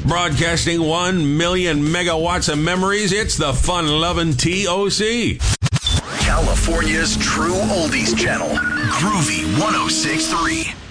Broadcasting 1 million megawatts of memories, it's the fun-loving TOC. California's true oldies channel, Groovy 106.3.